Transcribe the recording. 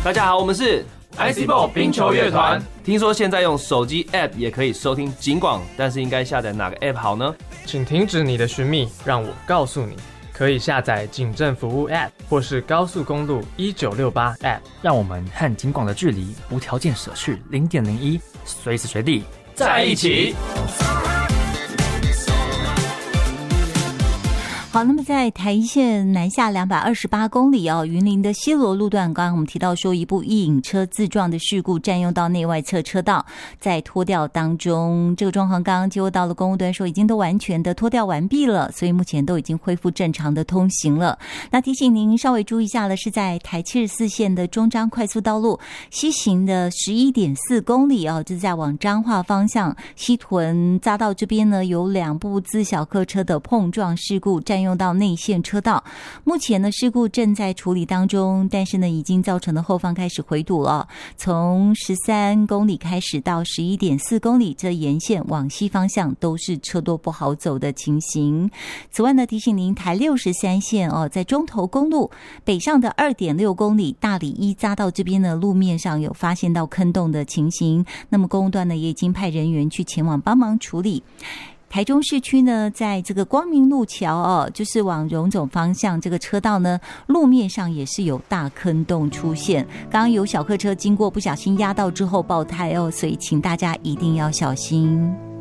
大家好，我们是 ICBall 冰球乐团。 听说现在用手机 App 也可以收听警广，但是应该下载哪个 App 好呢？ 请停止你的寻觅，让我告诉你。可以下载警政服务 App 或是高速公路1968 App， 让我们和警广的距离无条件舍去0.01，随时随地在一起。 好，那么在台一线南下228公里云林的西螺路段，刚刚我们提到说一部一引车自撞的事故占用到内外侧车道，在拖吊当中，这个状况刚刚接获到了公务端说已经都完全的拖吊完毕了，所以目前都已经恢复正常的通行了。那提醒您稍微注意一下了，是在台74线的中彰快速道路西行的11.4公里这是在往彰化方向西屯匝道这边呢，有2部自小客车的碰撞事故占用到内线车道，目前呢事故正在处理当中，但是呢已经造成的后方开始回堵了，从13公里开始到11.4公里，这沿线往西方向都是车多不好走的情形。此外呢，提醒您台63线在中投公路北上的2.6公里大里一匝道这边呢，路面上有发现到坑洞的情形，那么公务段呢也已经派人员去前往帮忙处理。台中市区呢，在这个光明路桥就是往荣总方向这个车道呢，路面上也是有大坑洞出现。刚刚有小客车经过，不小心压到之后爆胎所以请大家一定要小心。